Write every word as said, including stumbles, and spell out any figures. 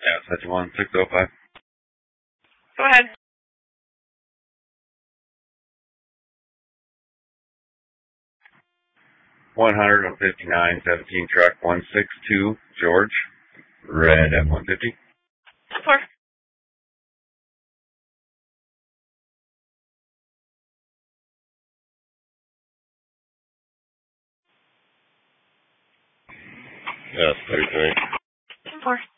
Yeah, such one six oh five. Go ahead. One hundred and fifty nine seventeen truck one six two George. Red F one fifty. Four. Yes, thirty three. Four.